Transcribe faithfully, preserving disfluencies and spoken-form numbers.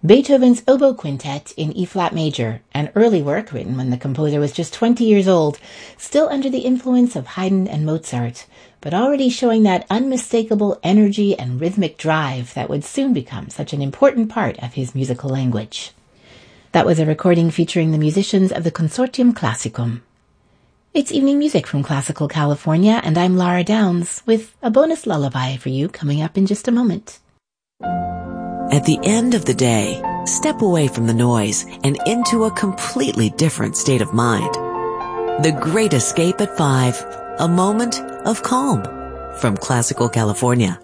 Beethoven's Oboe Quintet in E-flat major, an early work written when the composer was just twenty years old, still under the influence of Haydn and Mozart, but already showing that unmistakable energy and rhythmic drive that would soon become such an important part of his musical language. That was a recording featuring the musicians of the Consortium Classicum. It's evening music from Classical California, and I'm Lara Downs with a bonus lullaby for you coming up in just a moment. At the end of the day, step away from the noise and into a completely different state of mind. The Great Escape at five, a moment of calm from Classical California.